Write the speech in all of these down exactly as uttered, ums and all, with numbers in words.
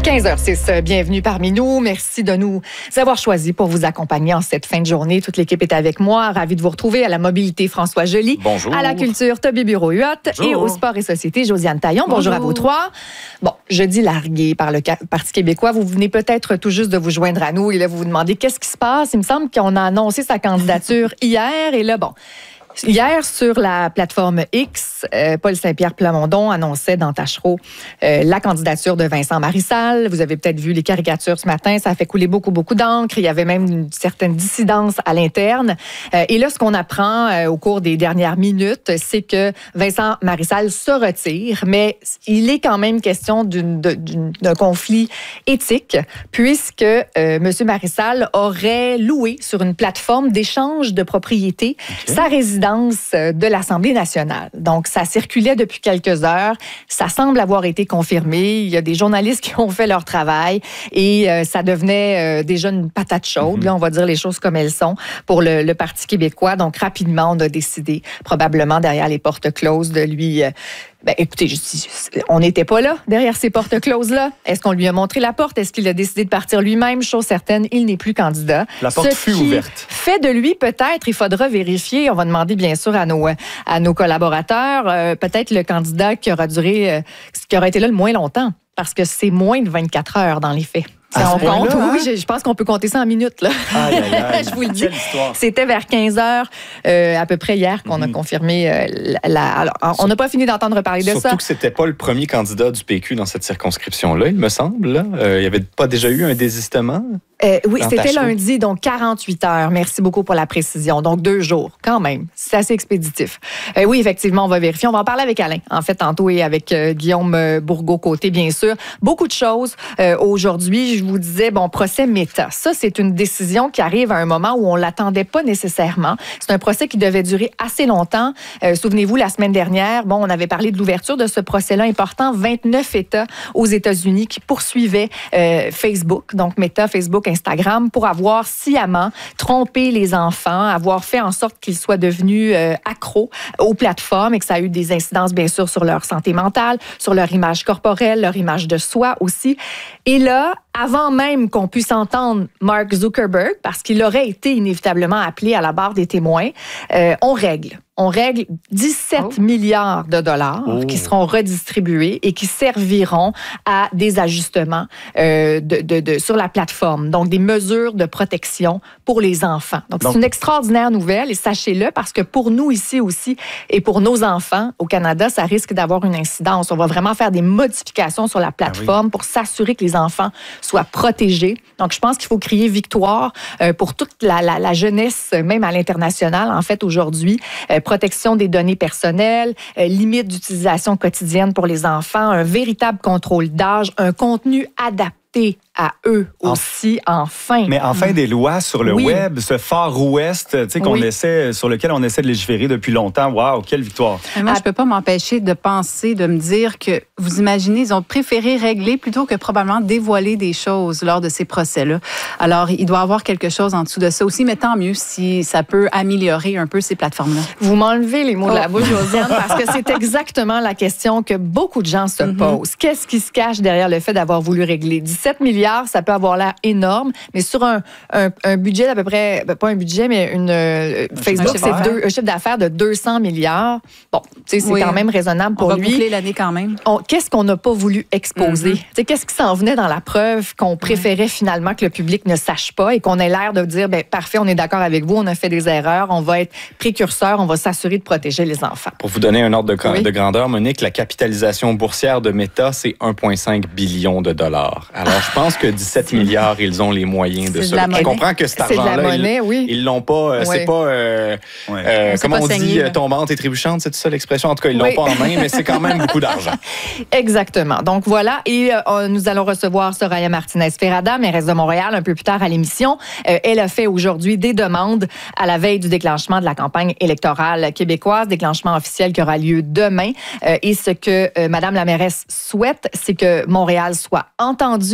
quinze heures six, bienvenue parmi nous. Merci de nous avoir choisis pour vous accompagner en cette fin de journée. Toute l'équipe est avec moi. Ravi de vous retrouver à la mobilité François Joly. Bonjour. À la culture Toby Bureau-Huot. Et au sport et société Josiane Taillon. Bonjour. Bonjour à vous trois. Bon, jeudi largué par le Parti québécois. Vous venez peut-être tout juste de vous joindre à nous et là, vous vous demandez qu'est-ce qui se passe. Il me semble qu'on a annoncé sa candidature hier et là, bon... Hier, sur la plateforme X, euh, Paul Saint-Pierre Plamondon annonçait dans Tachereau euh, la candidature de Vincent Marissal. Vous avez peut-être vu les caricatures ce matin. Ça a fait couler beaucoup, beaucoup d'encre. Il y avait même une certaine dissidence à l'interne. Euh, et là, ce qu'on apprend euh, au cours des dernières minutes, c'est que Vincent Marissal se retire, mais il est quand même question d'une, d'une, d'un conflit éthique, puisque euh, M. Marissal aurait loué sur une plateforme d'échange de propriété okay. sa résidence de l'Assemblée nationale. Donc, ça circulait depuis quelques heures. Ça semble avoir été confirmé. Il y a des journalistes qui ont fait leur travail et euh, ça devenait euh, déjà une patate chaude. Mm-hmm. Là, on va dire les choses comme elles sont pour le, le Parti québécois. Donc, rapidement, on a décidé, probablement derrière les portes closes, de lui... Euh, Ben, écoutez, je dis, on n'était pas là, derrière ces portes closes-là. Est-ce qu'on lui a montré la porte? Est-ce qu'il a décidé de partir lui-même? Chose certaine, il n'est plus candidat. La porte Ce fut qui ouverte. Fait de lui, peut-être, il faudra vérifier. On va demander, bien sûr, à nos, à nos collaborateurs, euh, peut-être le candidat qui aura duré, euh, qui aura été là le moins longtemps, parce que c'est moins de vingt-quatre heures dans les faits. Si on compte, hein? Oui, je, je pense qu'on peut compter ça en minutes. Là. Aïe, aïe, aïe. Je vous le dis. C'était vers quinze heures, euh, à peu près hier, qu'on mm-hmm. a confirmé. Euh, la, la, alors, on n'a pas fini d'entendre parler de Surtout ça. Surtout que c'était pas le premier candidat du P Q dans cette circonscription-là, il me semble. Euh, il n'y avait pas déjà eu un désistement? Euh, oui, c'était lundi, donc quarante-huit heures. Merci beaucoup pour la précision. Donc, deux jours, quand même. C'est assez expéditif. Euh, oui, effectivement, on va vérifier. On va en parler avec Alain, en fait, tantôt, et avec euh, Guillaume euh, Bourgault-Côté, bien sûr. Beaucoup de choses. Euh, aujourd'hui, je vous disais, bon, procès Meta. Ça, c'est une décision qui arrive à un moment où on ne l'attendait pas nécessairement. C'est un procès qui devait durer assez longtemps. Euh, souvenez-vous, la semaine dernière, bon, on avait parlé de l'ouverture de ce procès-là important. vingt-neuf États aux États-Unis qui poursuivaient euh, Facebook, donc Meta, Facebook, Instagram, pour avoir sciemment trompé les enfants, avoir fait en sorte qu'ils soient devenus euh, accros aux plateformes et que ça a eu des incidences, bien sûr, sur leur santé mentale, sur leur image corporelle, leur image de soi aussi. Et là, avant même qu'on puisse entendre Mark Zuckerberg, parce qu'il aurait été inévitablement appelé à la barre des témoins, euh, on règle. On règle dix-sept oh. milliards de dollars oh. qui seront redistribués et qui serviront à des ajustements euh, de, de, de, sur la plateforme. Donc, des mesures de protection pour les enfants. Donc, Donc, c'est une extraordinaire nouvelle et sachez-le parce que pour nous ici aussi et pour nos enfants au Canada, ça risque d'avoir une incidence. On va vraiment faire des modifications sur la plateforme ah oui. pour s'assurer que les enfants soient protégés. Donc, je pense qu'il faut crier victoire euh, pour toute la, la, la jeunesse, même à l'international, en fait, aujourd'hui. Euh, protection des données personnelles, euh, limite d'utilisation quotidienne pour les enfants, un véritable contrôle d'âge, un contenu adapté à eux aussi, enfin. Mais enfin, des lois sur le oui. web, ce Far West, tu sais, qu'on oui. essaie, sur lequel on essaie de légiférer depuis longtemps. Waouh, quelle victoire! Mais moi, ah. je peux pas m'empêcher de penser, de me dire que, vous imaginez, ils ont préféré régler plutôt que probablement dévoiler des choses lors de ces procès-là. Alors, il doit y avoir quelque chose en dessous de ça aussi, mais tant mieux si ça peut améliorer un peu ces plateformes-là. Vous m'enlevez les mots oh. de la bouche, Josiane, parce que c'est exactement la question que beaucoup de gens se mm-hmm. posent. Qu'est-ce qui se cache derrière le fait d'avoir voulu régler dix-sept milliards? Ça peut avoir l'air énorme, mais sur un, un, un budget d'à peu près, pas un budget, mais une euh, Facebook, c'est deux, un chiffre d'affaires de deux cents milliards. Bon, tu sais, c'est oui, quand même raisonnable pour on va lui. boucler l'année quand même. On, qu'est-ce qu'on n'a pas voulu exposer? Mm-hmm. Tu sais, qu'est-ce qui s'en venait dans la preuve qu'on préférait mm-hmm. finalement que le public ne sache pas et qu'on ait l'air de dire, ben parfait, on est d'accord avec vous, on a fait des erreurs, on va être précurseur, on va s'assurer de protéger les enfants. Pour vous donner un ordre de, oui. de grandeur, Monique, la capitalisation boursière de Meta, c'est un virgule cinq billion de dollars. Alors, je pense que dix-sept milliards, ils ont les moyens de ça. Je comprends que cet argent-là, monnaie, ils, oui. ils l'ont pas. Oui. C'est pas. Euh, ouais. euh, comment pas on saigné, dit, là. tombante et trébuchante, c'est ça l'expression? En tout cas, ils l'ont oui. pas en main, mais c'est quand même beaucoup d'argent. Exactement. Donc voilà, et euh, nous allons recevoir Soraya Martinez-Ferrada, mairesse de Montréal, un peu plus tard à l'émission. Euh, elle a fait aujourd'hui des demandes à la veille du déclenchement de la campagne électorale québécoise, déclenchement officiel qui aura lieu demain. Euh, et ce que euh, Madame la mairesse souhaite, c'est que Montréal soit entendu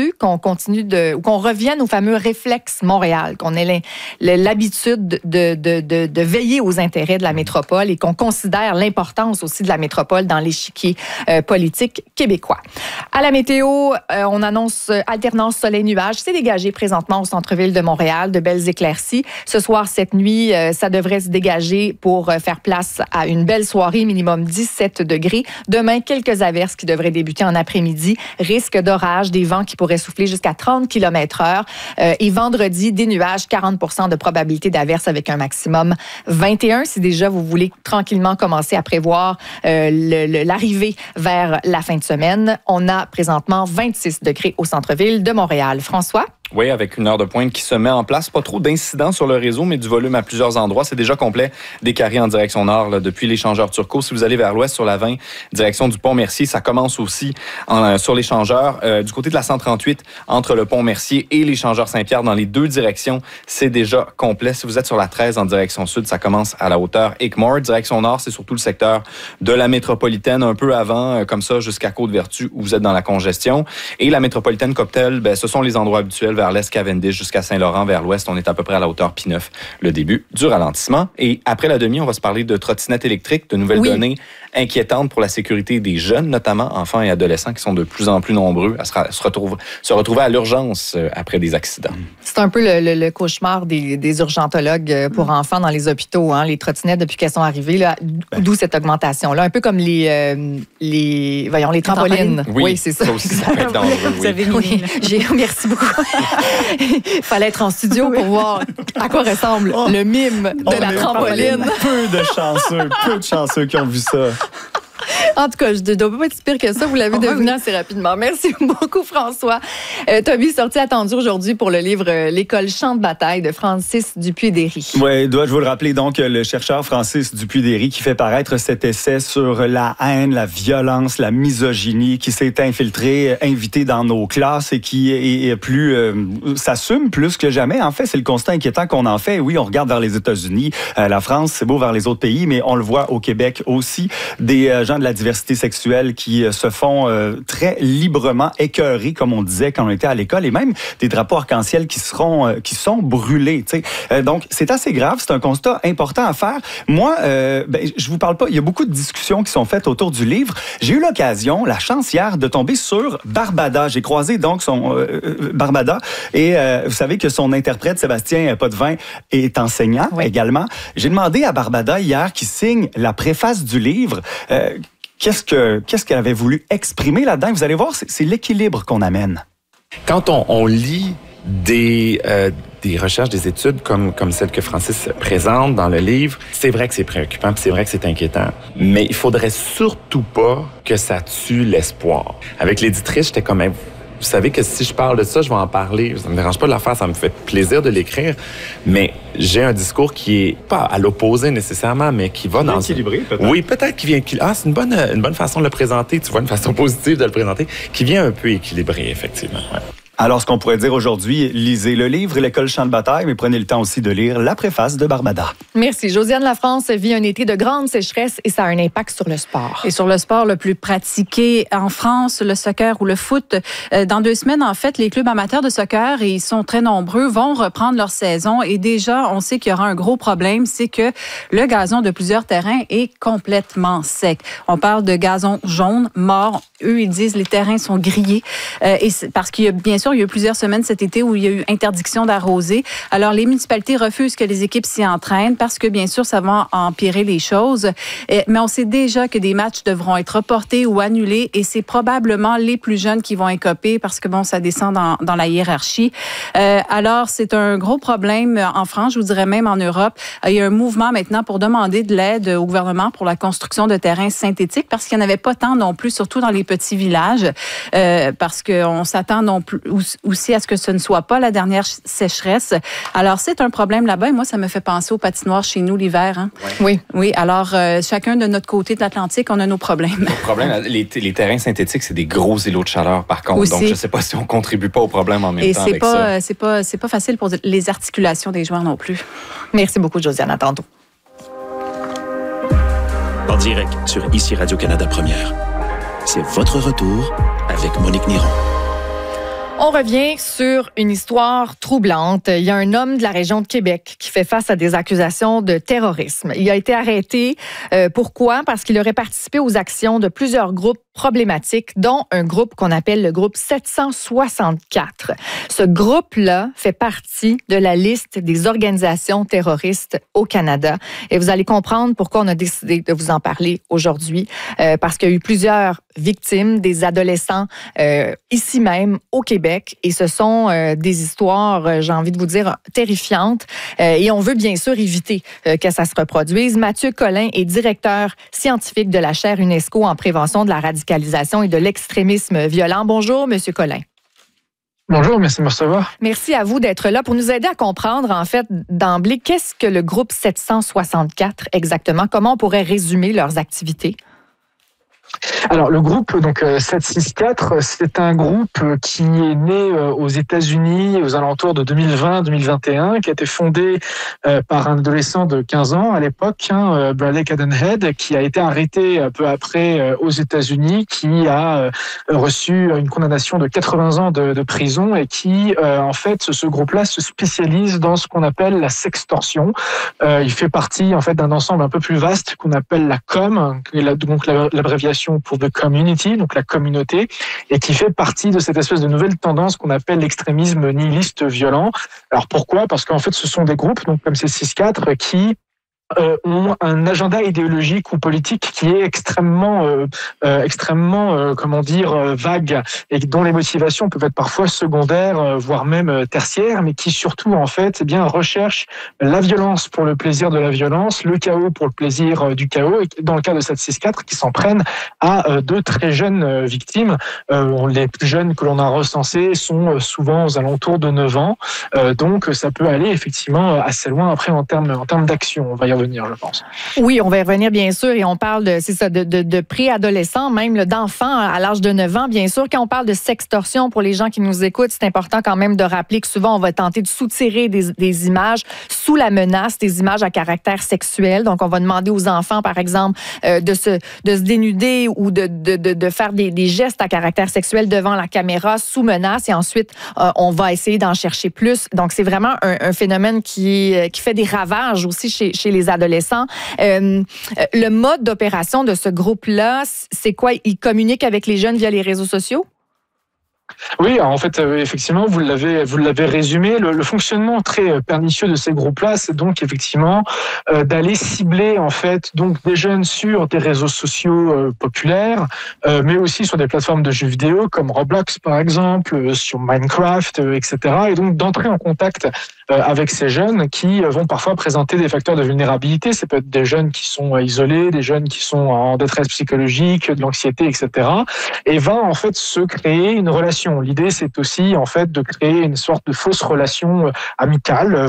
attendu qu'on continue de, ou qu'on revienne au fameux réflexe Montréal, qu'on ait l'habitude de, de, de, de veiller aux intérêts de la métropole et qu'on considère l'importance aussi de la métropole dans l'échiquier euh, politique québécois. À la météo, euh, on annonce alternance soleil-nuage. C'est dégagé présentement au centre-ville de Montréal, de belles éclaircies. Ce soir, cette nuit, euh, ça devrait se dégager pour euh, faire place à une belle soirée, minimum dix-sept degrés. Demain, quelques averses qui devraient débuter en après-midi. Risque d'orage, des vents qui pourraient souffler jusqu'à trente kilomètres heure. Euh, et vendredi, des nuages, quarante pour cent de probabilité d'averse avec un maximum vingt et un. Si déjà vous voulez tranquillement commencer à prévoir euh, le, le, l'arrivée vers la fin de semaine, on a présentement vingt-six degrés au centre-ville de Montréal. François? Oui, avec une heure de pointe qui se met en place. Pas trop d'incidents sur le réseau, mais du volume à plusieurs endroits. C'est déjà complet des carrés en direction nord, là, depuis l'échangeur Turcot. Si vous allez vers l'ouest sur la vingt, direction du pont Mercier, ça commence aussi en, euh, sur l'échangeur. Euh, du côté de la cent trente-huit, entre le pont Mercier et l'échangeur Saint-Pierre, dans les deux directions, c'est déjà complet. Si vous êtes sur la treize en direction sud, ça commence à la hauteur Hickmore. Direction nord, c'est surtout le secteur de la métropolitaine, un peu avant, euh, comme ça, jusqu'à Côte-Vertu, où vous êtes dans la congestion. Et la métropolitaine Cocktail, ben, ce sont les endroits habituels vers l'est, Cavendish jusqu'à Saint-Laurent, vers l'ouest. On est à peu près à la hauteur P neuf, le début du ralentissement. Et après la demi, on va se parler de trottinettes électriques, de nouvelles oui. données inquiétantes pour la sécurité des jeunes, notamment enfants et adolescents qui sont de plus en plus nombreux à se retrouver, se retrouver à l'urgence après des accidents. C'est un peu le, le, le cauchemar des, des urgentologues pour enfants dans les hôpitaux, hein, les trottinettes depuis qu'elles sont arrivées, là, d'où cette augmentation-là. Un peu comme les, euh, les, voyons, les trampolines. Oui, oui, c'est ça. Ça aussi, ça peut être dangereux. Vous avez mis, oui. J'ai, merci beaucoup. Il fallait être en studio pour voir à quoi ressemble oh, le mime de la trampoline. Peu de chanceux, peu de chanceux qui ont vu ça. En tout cas, je ne dois pas être si pire que ça. Vous l'avez oh, deviné oui. assez rapidement. Merci beaucoup, François. Euh, Toby, sorti attendu aujourd'hui pour le livre euh, L'école champ de bataille de Francis Dupuy-Derry. Oui, dois-je vous le rappeler, donc, le chercheur Francis Dupuy-Derry qui fait paraître cet essai sur la haine, la violence, la misogynie qui s'est infiltré, invité dans nos classes et qui est, est plus, euh, s'assume plus que jamais. En fait, c'est le constat inquiétant qu'on en fait. Oui, on regarde vers les États-Unis, euh, la France, c'est beau vers les autres pays, mais on le voit au Québec aussi. Des euh, gens de la diversité sexuelle qui euh, se font euh, très librement écœurer, comme on disait quand on était à l'école, et même des drapeaux arc-en-ciel qui seront, euh, qui sont brûlés. Tu sais, euh, donc c'est assez grave, c'est un constat important à faire. Moi, euh, ben, je vous parle pas. Il y a beaucoup de discussions qui sont faites autour du livre. J'ai eu l'occasion, la chance hier, de tomber sur Barbada. J'ai croisé donc son euh, Barbada, et euh, vous savez que son interprète Sébastien Potvin est enseignant oui. également. J'ai demandé à Barbada hier, qui signe la préface du livre. Euh, Qu'est-ce que qu'est-ce qu'elle avait voulu exprimer là-dedans? Vous allez voir, c'est, c'est l'équilibre qu'on amène. Quand on, on lit des euh, des recherches, des études comme comme celle que Francis présente dans le livre, c'est vrai que c'est préoccupant, puis c'est vrai que c'est inquiétant. Mais il faudrait surtout pas que ça tue l'espoir. Avec l'éditrice, j'étais comme vous savez que si je parle de ça, je vais en parler. Ça me dérange pas de la faire, ça me fait plaisir de l'écrire. Mais j'ai un discours qui est pas à l'opposé nécessairement, mais qui va dans... Équilibré, peut-être. Oui, peut-être qui vient... Ah, c'est une bonne, une bonne façon de le présenter. Tu vois, une façon positive de le présenter, qui vient un peu équilibré, effectivement. Ouais. Alors, ce qu'on pourrait dire aujourd'hui, lisez le livre L'école champ de bataille, mais prenez le temps aussi de lire la préface de Barbada. Merci. Josiane Lafrance vit un été de grande sécheresse et ça a un impact sur le sport. Et sur le sport le plus pratiqué en France, le soccer ou le foot. Dans deux semaines, en fait, les clubs amateurs de soccer, et ils sont très nombreux, vont reprendre leur saison. Et déjà, on sait qu'il y aura un gros problème, c'est que le gazon de plusieurs terrains est complètement sec. On parle de gazon jaune, mort. Eux, ils disent les terrains sont grillés. Euh, et parce qu'il y a bien sûr, il y a eu plusieurs semaines cet été où il y a eu interdiction d'arroser. Alors, les municipalités refusent que les équipes s'y entraînent parce que, bien sûr, ça va empirer les choses. Et, mais on sait déjà que des matchs devront être reportés ou annulés et c'est probablement les plus jeunes qui vont écoper parce que, bon, ça descend dans, dans la hiérarchie. Euh, alors, c'est un gros problème en France, je vous dirais même en Europe. Il y a un mouvement maintenant pour demander de l'aide au gouvernement pour la construction de terrains synthétiques parce qu'il n'y en avait pas tant non plus, surtout dans les petits villages, euh, parce qu'on s'attend non plus aussi à ce que ce ne soit pas la dernière sécheresse. Alors, c'est un problème là-bas. Et moi, ça me fait penser aux patinoires chez nous l'hiver. Hein? Ouais. Oui. Oui. Alors, euh, chacun de notre côté de l'Atlantique, on a nos problèmes. Le problème, les, les terrains synthétiques, c'est des gros îlots de chaleur, par contre. Aussi. Donc, je ne sais pas si on ne contribue pas au problème en même Et temps c'est avec pas, ça. Et c'est pas, c'est pas facile pour les articulations des joueurs non plus. Merci beaucoup, Josiane. À tantôt. En direct sur Ici Radio-Canada Première. C'est votre retour avec Monique Néron. On revient sur une histoire troublante. Il y a un homme de la région de Québec qui fait face à des accusations de terrorisme. Il a été arrêté. Euh, pourquoi? Parce qu'il aurait participé aux actions de plusieurs groupes problématiques, dont un groupe qu'on appelle le groupe sept cent soixante-quatre. Ce groupe-là fait partie de la liste des organisations terroristes au Canada. Et vous allez comprendre pourquoi on a décidé de vous en parler aujourd'hui. Euh, parce qu'il y a eu plusieurs victimes, des adolescents euh, ici même au Québec. Et ce sont euh, des histoires, euh, j'ai envie de vous dire, terrifiantes. Euh, et on veut bien sûr éviter euh, que ça se reproduise. Mathieu Collin est directeur scientifique de la chaire UNESCO en prévention de la radicalisation et de l'extrémisme violent. Bonjour, Monsieur Collin. Bonjour, merci de me recevoir. Merci à vous d'être là pour nous aider à comprendre, en fait, d'emblée, qu'est-ce que le groupe sept cent soixante-quatre exactement? Comment on pourrait résumer leurs activités? Alors, le groupe donc sept cent soixante-quatre, c'est un groupe qui est né aux États-Unis aux alentours de deux mille vingt deux mille vingt et un, qui a été fondé par un adolescent de quinze ans à l'époque, hein, Bradley Cadenhead, qui a été arrêté peu après aux États-Unis, qui a reçu une condamnation de quatre-vingts ans de, de prison et qui, en fait, ce groupe-là se spécialise dans ce qu'on appelle la sextorsion. Il fait partie, en fait, d'un ensemble un peu plus vaste qu'on appelle la C O M, donc l'abréviation pour the community, donc la communauté, et qui fait partie de cette espèce de nouvelle tendance qu'on appelle l'extrémisme nihiliste violent. Alors pourquoi? Parce qu'en fait, ce sont des groupes, donc comme ces six quatre, qui Euh, ont un agenda idéologique ou politique qui est extrêmement, euh, euh, extrêmement, euh, comment dire, euh, vague et dont les motivations peuvent être parfois secondaires, euh, voire même euh, tertiaires, mais qui surtout en fait, eh bien, recherchent la violence pour le plaisir de la violence, le chaos pour le plaisir euh, du chaos. Et dans le cas de sept cent soixante-quatre, qui s'en prennent à euh, de très jeunes euh, victimes. Euh, les plus jeunes que l'on a recensés sont euh, souvent aux alentours de neuf ans. Euh, donc, ça peut aller effectivement assez loin après en termes, en termes d'action. On va y revenir, je pense. Oui, on va y revenir, bien sûr, et on parle de, c'est ça, de, de, de préadolescents, même là, d'enfants à l'âge de neuf ans, bien sûr. Quand on parle de sextorsion, pour les gens qui nous écoutent, c'est important quand même de rappeler que souvent, on va tenter de soutirer des, des images sous la menace, des images à caractère sexuel. Donc, on va demander aux enfants, par exemple, euh, de, se, de se dénuder ou de, de, de, de faire des, des gestes à caractère sexuel devant la caméra sous menace, et ensuite, euh, on va essayer d'en chercher plus. Donc, c'est vraiment un, un phénomène qui, qui fait des ravages aussi chez, chez les adolescents. Euh, le mode d'opération de ce groupe-là, c'est quoi? Ils communiquent avec les jeunes via les réseaux sociaux? Oui, en fait, euh, effectivement, vous l'avez, vous l'avez résumé. Le, le fonctionnement très pernicieux de ces groupes-là, c'est donc effectivement euh, d'aller cibler en fait donc des jeunes sur des réseaux sociaux euh, populaires, euh, mais aussi sur des plateformes de jeux vidéo comme Roblox par exemple, euh, sur Minecraft, euh, et cetera. Et donc d'entrer en contact euh, avec ces jeunes qui vont parfois présenter des facteurs de vulnérabilité. Ça peut être des jeunes qui sont isolés, des jeunes qui sont en détresse psychologique, de l'anxiété, et cetera. Et va en fait se créer une relation. L'idée, c'est aussi en fait de créer une sorte de fausse relation amicale,